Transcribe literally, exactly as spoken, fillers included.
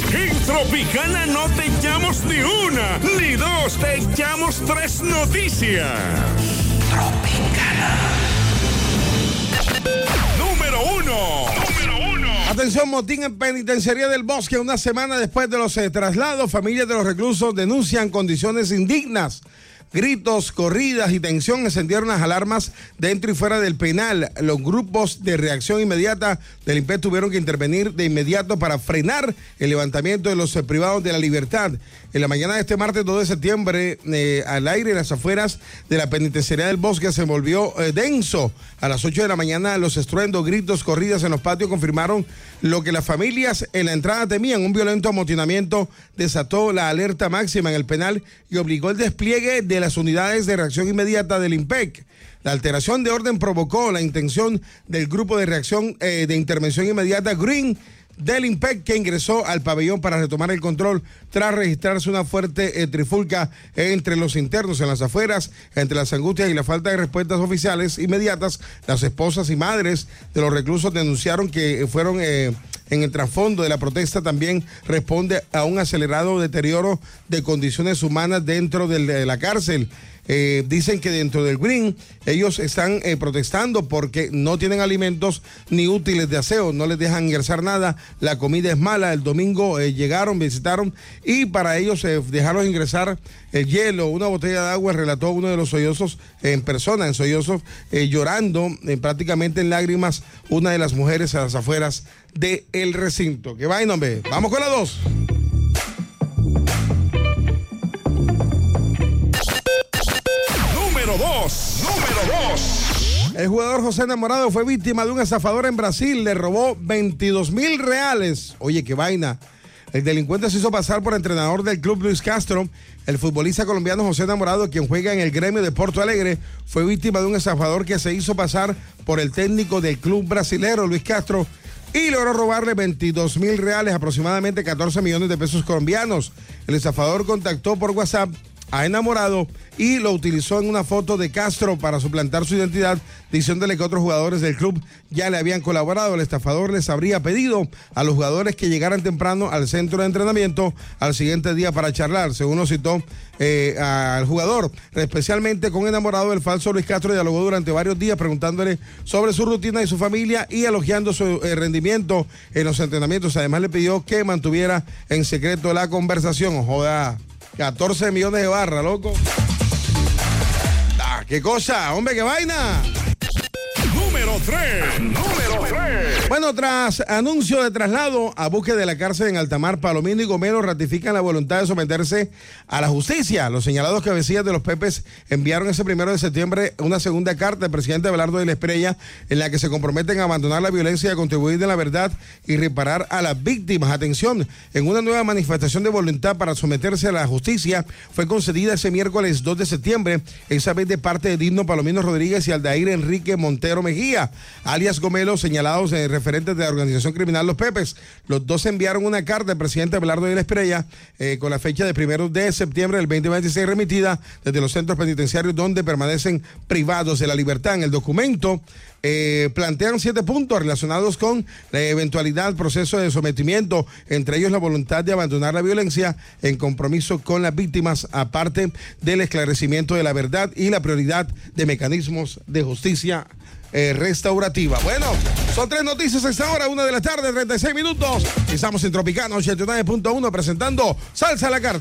En Tropicana no te echamos ni una, ni dos, te echamos tres noticias. Tropicana. Número uno. Número uno. Atención, motín en Penitenciaría del Bosque. Una semana después de los eh, traslados, familias de los reclusos denuncian condiciones indignas. Gritos, corridas y tensión encendieron las alarmas dentro y fuera del penal. Los grupos de reacción inmediata del I N P E tuvieron que intervenir de inmediato para frenar el levantamiento de los eh, privados de la libertad. En la mañana de este martes dos de septiembre, eh, al aire en las afueras de la Penitenciaría del Bosque se volvió eh, denso. A las ocho de la mañana, los estruendos, gritos, corridas en los patios confirmaron lo que las familias en la entrada temían. Un violento amotinamiento desató la alerta máxima en el penal y obligó el despliegue de las unidades de reacción inmediata del I N P E C. La alteración de orden provocó la intención del grupo de reacción eh, de intervención inmediata Green del I N P E C, que ingresó al pabellón para retomar el control tras registrarse una fuerte eh, trifulca entre los internos en las afueras, entre las angustias y la falta de respuestas oficiales inmediatas. Las esposas y madres de los reclusos denunciaron que fueron eh, en el trasfondo de la protesta. También responde a un acelerado deterioro de condiciones humanas dentro de la cárcel. Eh, dicen que dentro del Green ellos están eh, protestando porque no tienen alimentos ni útiles de aseo, no les dejan ingresar nada, la comida es mala. El domingo eh, llegaron, visitaron y para ellos eh, dejaron ingresar el hielo, una botella de agua, relató uno de los sollozos eh, en persona, en sollozos, eh, llorando eh, prácticamente en lágrimas, una de las mujeres a las afueras del recinto. Que vaina, hombre. Vamos con la dos. Número dos. Número dos. El jugador José Enamorado fue víctima de un estafador en Brasil. Le robó veintidós mil reales. Oye, qué vaina. El delincuente se hizo pasar por entrenador del club Luis Castro. El futbolista colombiano José Enamorado, quien juega en el Gremio de Porto Alegre, fue víctima de un estafador que se hizo pasar por el técnico del club brasilero Luis Castro y logró robarle veintidós mil reales, aproximadamente catorce millones de pesos colombianos. El estafador contactó por WhatsApp a Enamorado y lo utilizó en una foto de Castro para suplantar su identidad, diciéndole que otros jugadores del club ya le habían colaborado. El estafador les habría pedido a los jugadores que llegaran temprano al centro de entrenamiento al siguiente día para charlar. Según lo citó eh, al jugador, especialmente con Enamorado, el falso Luis Castro dialogó durante varios días preguntándole sobre su rutina y su familia y elogiando su eh, rendimiento en los entrenamientos. Además le pidió que mantuviera en secreto la conversación. Joda, catorce millones de barras, loco. Ah, qué cosa, hombre, qué vaina. Número tres. Número tres. Bueno, tras anuncio de traslado a búsqueda de la cárcel en Altamar, Palomino y Gomero ratifican la voluntad de someterse a la justicia. Los señalados cabecillas de los Pepes enviaron ese primero de septiembre una segunda carta al presidente Abelardo de la Espriella en la que se comprometen a abandonar la violencia y a contribuir en la verdad y reparar a las víctimas. Atención, en una nueva manifestación de voluntad para someterse a la justicia fue concedida ese miércoles dos de septiembre, esa vez de parte de Digno Palomino Rodríguez y Aldair Enrique Montero Mejía, alias Gomelo, señalados en referentes de la organización criminal Los Pepes. Los dos enviaron una carta al presidente Abelardo de la Espriella eh, con la fecha de primero de septiembre del veinte veintiséis remitida desde los centros penitenciarios donde permanecen privados de la libertad. En el documento eh, plantean siete puntos relacionados con la eventualidad, proceso de sometimiento, entre ellos la voluntad de abandonar la violencia en compromiso con las víctimas, aparte del esclarecimiento de la verdad y la prioridad de mecanismos de justicia Eh, restaurativa. Bueno, son tres noticias a esta hora, una de la tarde, treinta y seis minutos. Estamos en Tropicana ochenta y nueve punto uno presentando Salsa a la Carta.